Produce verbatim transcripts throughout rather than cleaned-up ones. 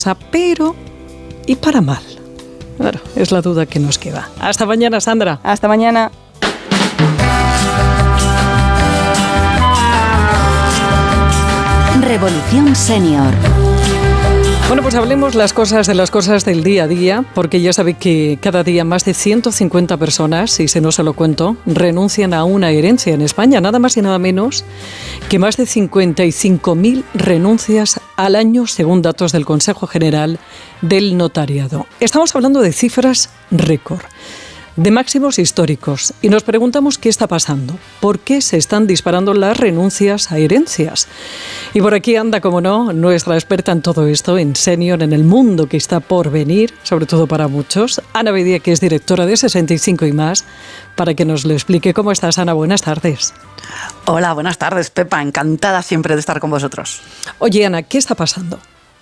pero ¿y para mal? Claro, es la duda que nos queda. Hasta mañana, Sandra. Hasta mañana. Revolución Senior. Bueno, pues hablemos las cosas de las cosas del día a día, porque ya sabe que cada día más de ciento cincuenta personas, y si no se lo cuento, renuncian a una herencia en España, nada más y nada menos que más de cincuenta y cinco mil renuncias al año, según datos del Consejo General del Notariado. Estamos hablando de cifras récord, de máximos históricos, y nos preguntamos qué está pasando, por qué se están disparando las renuncias a herencias. Y por aquí anda, como no, nuestra experta en todo esto, en Senior, en el mundo que está por venir, sobre todo para muchos, Ana Bedía, que es directora de sesenta y cinco y más, para que nos lo explique. ¿Cómo estás, Ana? Buenas tardes. Hola, buenas tardes, Pepa. Encantada siempre de estar con vosotros. Oye, Ana, ¿qué está pasando?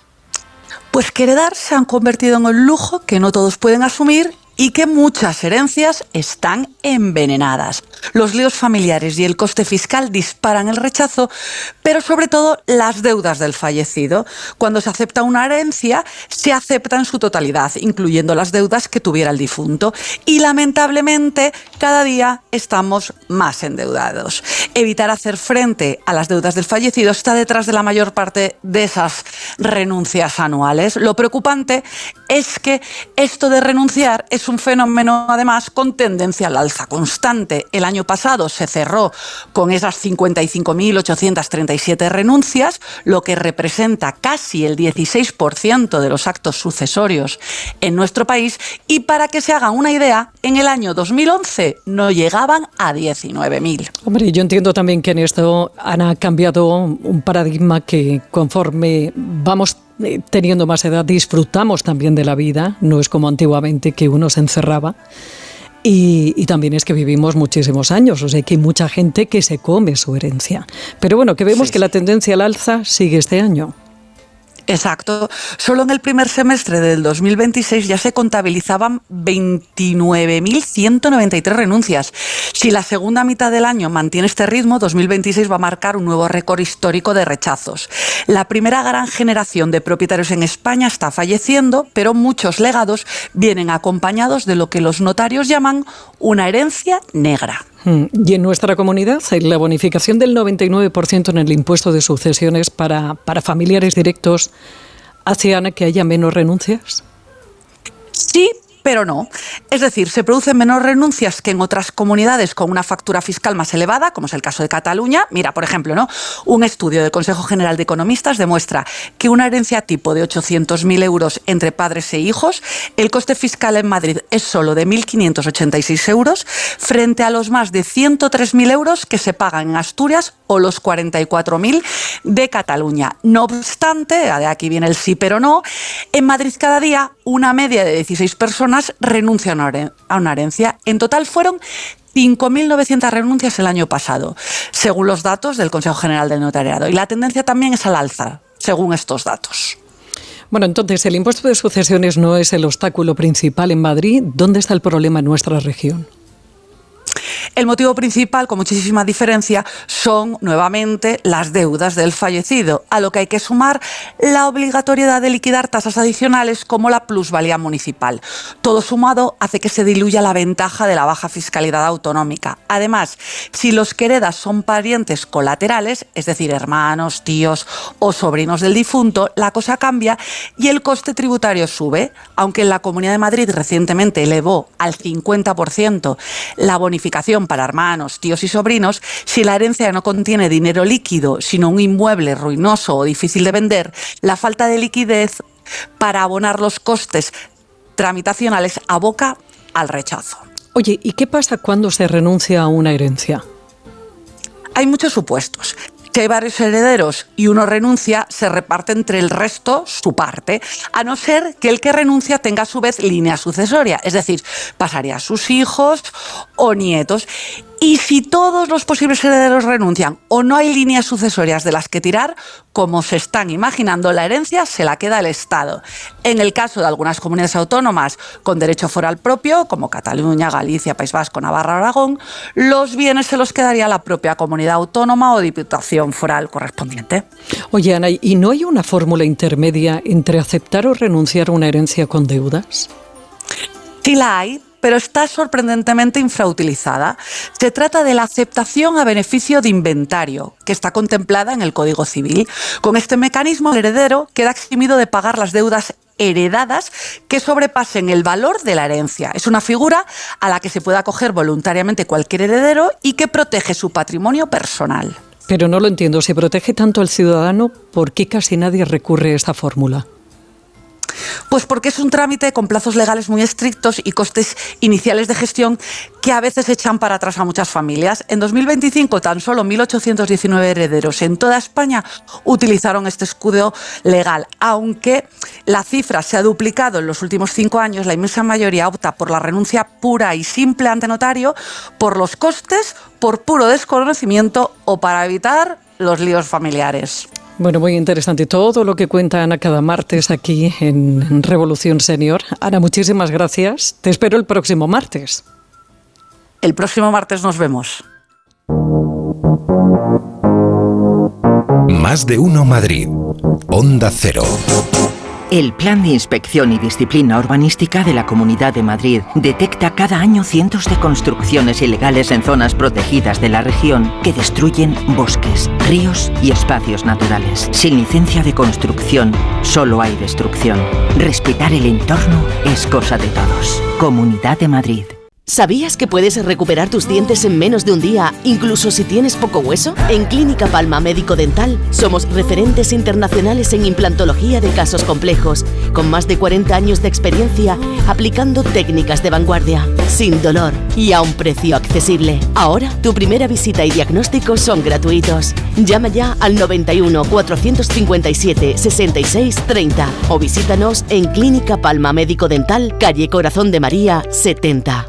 Pues que heredar se han convertido en un lujo que no todos pueden asumir y que muchas herencias están envenenadas. Los líos familiares y el coste fiscal disparan el rechazo, pero sobre todo las deudas del fallecido. Cuando se acepta una herencia, se acepta en su totalidad, incluyendo las deudas que tuviera el difunto. Y lamentablemente, cada día estamos más endeudados. Evitar hacer frente a las deudas del fallecido está detrás de la mayor parte de esas renuncias anuales. Lo preocupante es que esto de renunciar es un fenómeno, además, con tendencia al alza constante. El año pasado se cerró con esas cincuenta y cinco mil ochocientas treinta y siete renuncias, lo que representa casi el dieciséis por ciento de los actos sucesorios en nuestro país, y para que se hagan una idea, en el año dos mil once no llegaban a diecinueve mil. Hombre, yo entiendo también que en esto, Ana, ha cambiado un paradigma que conforme vamos teniendo más edad, disfrutamos también de la vida, no es como antiguamente que uno se encerraba, y, y también es que vivimos muchísimos años, o sea que hay mucha gente que se come su herencia. Pero bueno, que vemos sí, que sí. la tendencia al alza sigue este año. Exacto. Solo en el primer semestre del dos mil veintiséis ya se contabilizaban veintinueve mil ciento noventa y tres renuncias. Si la segunda mitad del año mantiene este ritmo, dos mil veintiséis va a marcar un nuevo récord histórico de rechazos. La primera gran generación de propietarios en España está falleciendo, pero muchos legados vienen acompañados de lo que los notarios llaman una herencia negra. Y en nuestra comunidad, la bonificación del noventa y nueve por ciento en el impuesto de sucesiones para, para familiares directos hace, Ana, que haya menos renuncias. Sí, pero no. Es decir, se producen menos renuncias que en otras comunidades con una factura fiscal más elevada, como es el caso de Cataluña. Mira, por ejemplo, ¿no? Un estudio del Consejo General de Economistas demuestra que una herencia tipo de ochocientos mil euros entre padres e hijos, el coste fiscal en Madrid es solo de mil quinientos ochenta y seis euros, frente a los más de ciento tres mil euros que se pagan en Asturias o los cuarenta y cuatro mil de Cataluña. No obstante, de aquí viene el sí pero no, en Madrid cada día una media de dieciséis personas renuncian a una herencia. En total fueron cinco mil novecientas renuncias el año pasado, según los datos del Consejo General del Notariado. Y la tendencia también es al alza, según estos datos. Bueno, entonces, el impuesto de sucesiones no es el obstáculo principal en Madrid. ¿Dónde está el problema en nuestra región? El motivo principal, con muchísima diferencia, son nuevamente las deudas del fallecido, a lo que hay que sumar la obligatoriedad de liquidar tasas adicionales como la plusvalía municipal. Todo sumado hace que se diluya la ventaja de la baja fiscalidad autonómica. Además, si los que heredas son parientes colaterales, es decir, hermanos, tíos o sobrinos del difunto, la cosa cambia y el coste tributario sube. Aunque en la Comunidad de Madrid recientemente elevó al cincuenta por ciento la bonificación para hermanos, tíos y sobrinos, si la herencia no contiene dinero líquido, sino un inmueble ruinoso o difícil de vender, la falta de liquidez para abonar los costes tramitacionales aboca al rechazo. Oye, ¿y qué pasa cuando se renuncia a una herencia? Hay muchos supuestos. Si hay varios herederos y uno renuncia, se reparte entre el resto su parte, a no ser que el que renuncia tenga a su vez línea sucesoria, es decir, pasaría a sus hijos o nietos. Y si todos los posibles herederos renuncian o no hay líneas sucesorias de las que tirar, como se están imaginando, la herencia se la queda el Estado. En el caso de algunas comunidades autónomas con derecho foral propio, como Cataluña, Galicia, País Vasco, Navarra, Aragón, los bienes se los quedaría la propia comunidad autónoma o diputación foral correspondiente. Oye, Ana, ¿y no hay una fórmula intermedia entre aceptar o renunciar a una herencia con deudas? Sí la hay, pero está sorprendentemente infrautilizada. Se trata de la aceptación a beneficio de inventario, que está contemplada en el Código Civil. Con este mecanismo, el heredero queda eximido de pagar las deudas heredadas que sobrepasen el valor de la herencia. Es una figura a la que se puede acoger voluntariamente cualquier heredero y que protege su patrimonio personal. Pero no lo entiendo. Si protege tanto al ciudadano, ¿por qué casi nadie recurre a esta fórmula? Pues porque es un trámite con plazos legales muy estrictos y costes iniciales de gestión que a veces echan para atrás a muchas familias. En dos mil veinticinco, tan solo mil ochocientos diecinueve herederos en toda España utilizaron este escudo legal. Aunque la cifra se ha duplicado en los últimos cinco años, la inmensa mayoría opta por la renuncia pura y simple ante notario, por los costes, por puro desconocimiento o para evitar los líos familiares. Bueno, muy interesante todo lo que cuenta Ana cada martes aquí en Revolución Senior. Ana, muchísimas gracias. Te espero el próximo martes. El próximo martes nos vemos. Más de uno Madrid. Onda Cero. El Plan de Inspección y Disciplina Urbanística de la Comunidad de Madrid detecta cada año cientos de construcciones ilegales en zonas protegidas de la región que destruyen bosques, ríos y espacios naturales. Sin licencia de construcción, solo hay destrucción. Respetar el entorno es cosa de todos. Comunidad de Madrid. ¿Sabías que puedes recuperar tus dientes en menos de un día, incluso si tienes poco hueso? En Clínica Palma Médico Dental somos referentes internacionales en implantología de casos complejos, con más de cuarenta años de experiencia aplicando técnicas de vanguardia, sin dolor y a un precio accesible. Ahora, tu primera visita y diagnóstico son gratuitos. Llama ya al noventa y uno, cuatrocientos cincuenta y siete, sesenta y seis, treinta o visítanos en Clínica Palma Médico Dental, calle Corazón de María, setenta.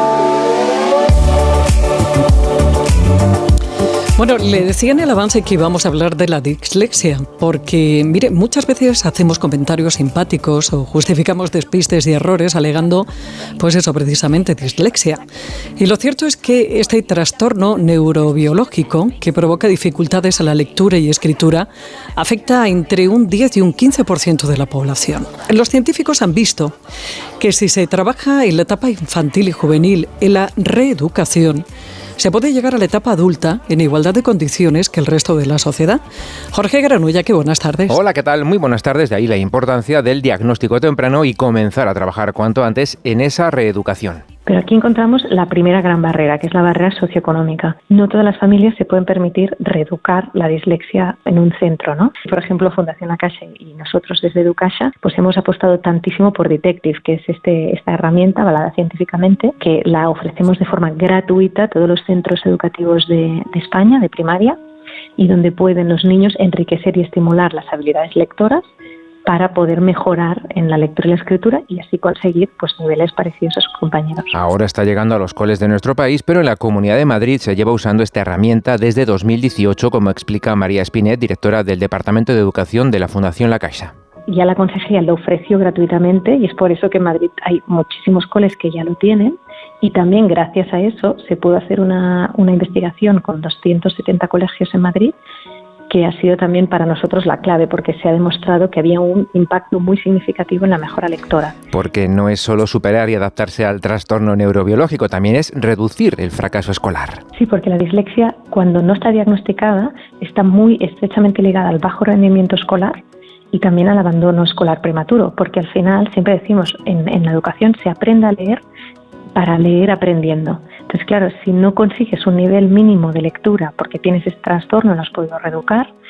Bueno, le decía en el avance que íbamos a hablar de la dislexia, porque, mire, muchas veces hacemos comentarios simpáticos o justificamos despistes y errores alegando, pues eso, precisamente, dislexia. Y lo cierto es que este trastorno neurobiológico, que provoca dificultades a la lectura y escritura, afecta a entre un diez y un quince por ciento de la población. Los científicos han visto que si se trabaja en la etapa infantil y juvenil en la reeducación, se puede llegar a la etapa adulta en igualdad de condiciones que el resto de la sociedad. Jorge Granulla, qué buenas tardes. Hola, ¿qué tal? Muy buenas tardes. De ahí la importancia del diagnóstico temprano y comenzar a trabajar cuanto antes en esa reeducación. Pero aquí encontramos la primera gran barrera, que es la barrera socioeconómica. No todas las familias se pueden permitir reeducar la dislexia en un centro, ¿no? Por ejemplo, Fundación La Caixa y nosotros desde Educaixa, pues hemos apostado tantísimo por Detective, que es este esta herramienta avalada científicamente, que la ofrecemos de forma gratuita a todos los centros educativos de, de España, de primaria, y donde pueden los niños enriquecer y estimular las habilidades lectoras para poder mejorar en la lectura y la escritura y así conseguir pues niveles parecidos a sus compañeros. Ahora está llegando a los coles de nuestro país, pero en la Comunidad de Madrid se lleva usando esta herramienta desde dos mil dieciocho, como explica María Espinet, directora del Departamento de Educación de la Fundación La Caixa. Ya la consejería lo ofreció gratuitamente y es por eso que en Madrid hay muchísimos coles que ya lo tienen, y también gracias a eso se pudo hacer una, una investigación con doscientos setenta colegios en Madrid, que ha sido también para nosotros la clave, porque se ha demostrado que había un impacto muy significativo en la mejora lectora. Porque no es solo superar y adaptarse al trastorno neurobiológico, también es reducir el fracaso escolar. Sí, porque la dislexia, cuando no está diagnosticada, está muy estrechamente ligada al bajo rendimiento escolar y también al abandono escolar prematuro, porque al final, siempre decimos, en, en la educación se aprende a leer para leer aprendiendo. Entonces, claro, si no consigues un nivel mínimo de lectura porque tienes ese trastorno, no has podido reeducar,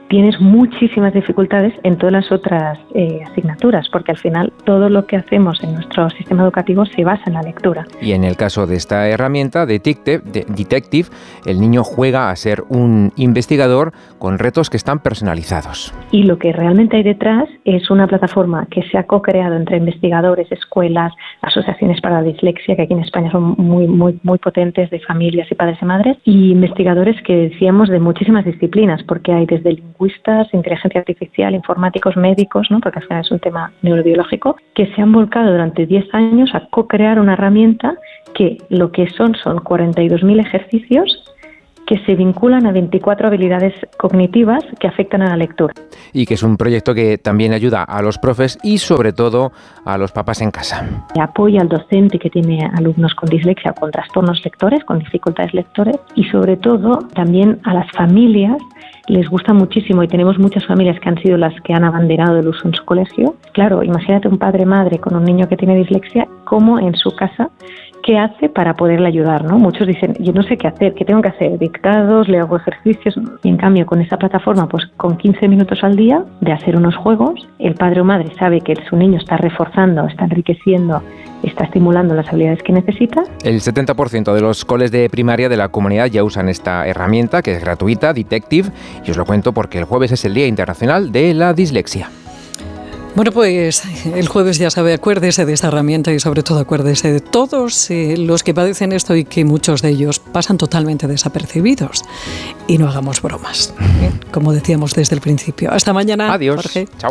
tienes muchísimas dificultades en todas las otras eh, asignaturas, porque al final todo lo que hacemos en nuestro sistema educativo se basa en la lectura. Y en el caso de esta herramienta, Detective, de Detective, el niño juega a ser un investigador con retos que están personalizados. Y lo que realmente hay detrás es una plataforma que se ha co-creado entre investigadores, escuelas, asociaciones para la dislexia, que aquí en España son muy, muy, muy potentes, de familias y padres y madres, y investigadores que decíamos de muchísimas disciplinas, porque hay desde lingüistas, inteligencia artificial, informáticos, médicos, ¿no? Porque al final es un tema neurobiológico, que se han volcado durante diez años a co-crear una herramienta que lo que son son cuarenta y dos mil ejercicios que se vinculan a veinticuatro habilidades cognitivas que afectan a la lectura. Y que es un proyecto que también ayuda a los profes y sobre todo a los papás en casa. Apoya al docente que tiene alumnos con dislexia o con trastornos lectores, con dificultades lectores, y sobre todo también a las familias les gusta muchísimo, y tenemos muchas familias que han sido las que han abanderado el uso en su colegio. Claro, imagínate un padre madre con un niño que tiene dislexia, cómo en su casa, ¿qué hace para poderle ayudar, ¿no? Muchos dicen, yo no sé qué hacer, ¿qué tengo que hacer? Dictados, le hago ejercicios. Y en cambio, con esa plataforma, pues con quince minutos al día de hacer unos juegos, el padre o madre sabe que su niño está reforzando, está enriqueciendo, está estimulando las habilidades que necesita. El setenta por ciento de los coles de primaria de la comunidad ya usan esta herramienta, que es gratuita, Detective, y os lo cuento porque el jueves es el Día Internacional de la Dislexia. Bueno, pues el jueves, ya sabe, acuérdese de esta herramienta y sobre todo acuérdese de todos eh, los que padecen esto y que muchos de ellos pasan totalmente desapercibidos. Y no hagamos bromas, ¿eh? Como decíamos desde el principio. Hasta mañana. Adiós. Jorge. Chao.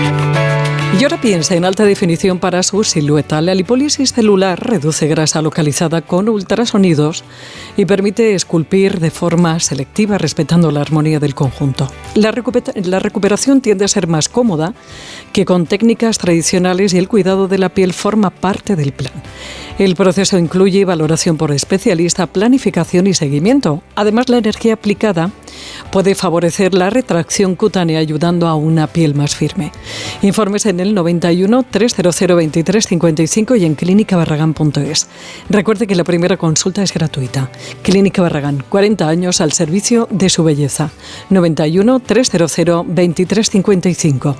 Y ahora piensa en alta definición para su silueta. La lipólisis celular reduce grasa localizada con ultrasonidos y permite esculpir de forma selectiva respetando la armonía del conjunto. La, recuper- la recuperación tiende a ser más cómoda que con técnicas tradicionales y el cuidado de la piel forma parte del plan. El proceso incluye valoración por especialista, planificación y seguimiento. Además, la energía aplicada puede favorecer la retracción cutánea ayudando a una piel más firme. Informes en el noventa y uno, trescientos veintitrés, cincuenta y cinco y en clínica barragán punto es. Recuerde que la primera consulta es gratuita. Clínica Barragán, cuarenta años al servicio de su belleza. noventa y uno, trescientos veintitrés, cincuenta y cinco.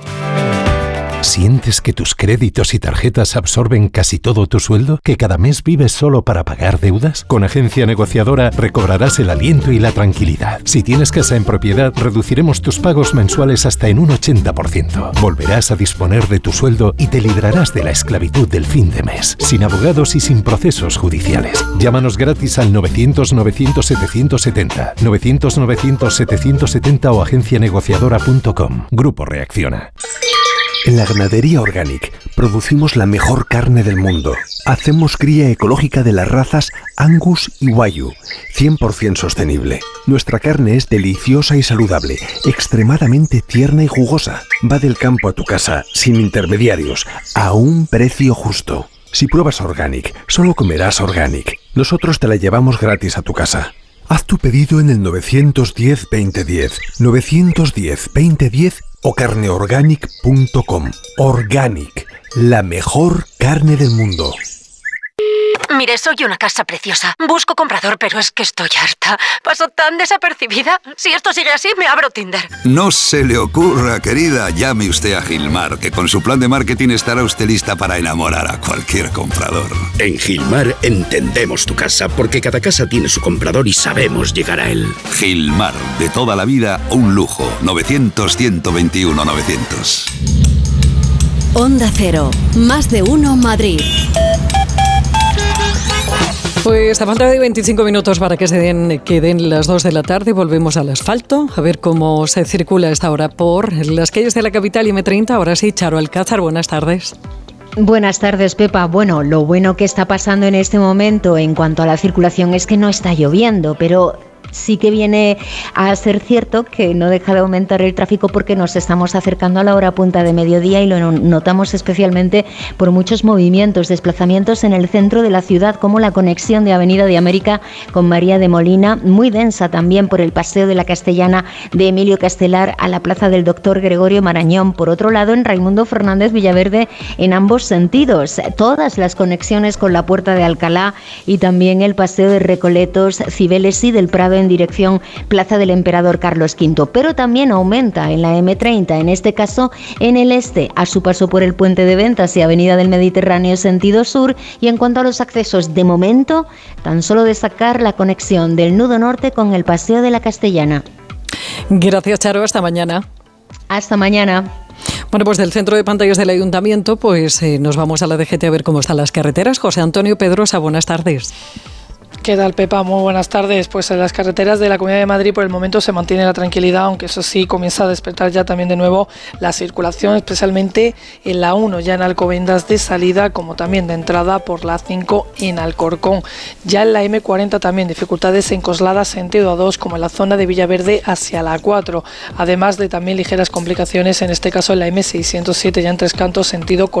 ¿Sientes que tus créditos y tarjetas absorben casi todo tu sueldo? ¿Que cada mes vives solo para pagar deudas? Con Agencia Negociadora recobrarás el aliento y la tranquilidad. Si tienes casa en propiedad, reduciremos tus pagos mensuales hasta en un ochenta por ciento. Volverás a disponer de tu sueldo y te librarás de la esclavitud del fin de mes, sin abogados y sin procesos judiciales. Llámanos gratis al novecientos, novecientos, setecientos setenta, novecientos, novecientos, setecientos setenta o agencia negociadora punto com. Grupo Reacciona. En la Ganadería Organic producimos la mejor carne del mundo. Hacemos cría ecológica de las razas Angus y Wagyu, cien por ciento sostenible. Nuestra carne es deliciosa y saludable, extremadamente tierna y jugosa. Va del campo a tu casa, sin intermediarios, a un precio justo. Si pruebas Organic, solo comerás Organic. Nosotros te la llevamos gratis a tu casa. Haz tu pedido en el novecientos diez, veinte diez, novecientos diez, veinte diez o carne organic punto com. Organic, la mejor carne del mundo. Mire, soy una casa preciosa. Busco comprador, pero es que estoy harta. Paso tan desapercibida. Si esto sigue así, me abro Tinder. No se le ocurra, querida. Llame usted a Gilmar, que con su plan de marketing estará usted lista para enamorar a cualquier comprador. En Gilmar entendemos tu casa, porque cada casa tiene su comprador y sabemos llegar a él. Gilmar, de toda la vida, un lujo. novecientos, ciento veintiuno, novecientos. Onda Cero, más de uno Madrid. Pues a falta de veinticinco minutos para que se den, que den las dos de la tarde, volvemos al asfalto, a ver cómo se circula a esta hora por las calles de la capital y eme treinta. Ahora sí, Charo Alcázar, buenas tardes. Buenas tardes, Pepa. Bueno, lo bueno que está pasando en este momento en cuanto a la circulación es que no está lloviendo, pero sí que viene a ser cierto que no deja de aumentar el tráfico porque nos estamos acercando a la hora punta de mediodía y lo notamos especialmente por muchos movimientos, desplazamientos en el centro de la ciudad, como la conexión de Avenida de América con María de Molina, muy densa también por el Paseo de la Castellana de Emilio Castelar a la Plaza del Doctor Gregorio Marañón. Por otro lado, en Raimundo Fernández Villaverde en ambos sentidos. Todas las conexiones con la Puerta de Alcalá y también el Paseo de Recoletos, Cibeles y del Prado desviado en dirección Plaza del Emperador Carlos quinto, pero también aumenta en la eme treinta, en este caso en el este, a su paso por el Puente de Ventas y Avenida del Mediterráneo sentido sur. Y en cuanto a los accesos, de momento, tan solo destacar la conexión del nudo norte con el Paseo de la Castellana. Gracias, Charo. Hasta mañana. Hasta mañana. Bueno, pues del centro de pantallas del Ayuntamiento, pues eh, nos vamos a la D G T a ver cómo están las carreteras. José Antonio Pedrosa, buenas tardes. ¿Qué tal, Pepa? Muy buenas tardes. Pues en las carreteras de la Comunidad de Madrid por el momento se mantiene la tranquilidad, aunque eso sí comienza a despertar ya también de nuevo la circulación, especialmente en la uno, ya en Alcobendas de salida, como también de entrada por la cinco en Alcorcón. Ya en la eme cuarenta también dificultades en Coslada sentido A dos, como en la zona de Villaverde hacia la cuatro, además de también ligeras complicaciones, en este caso en la eme seiscientos siete ya en Tres Cantos sentido Córdoba.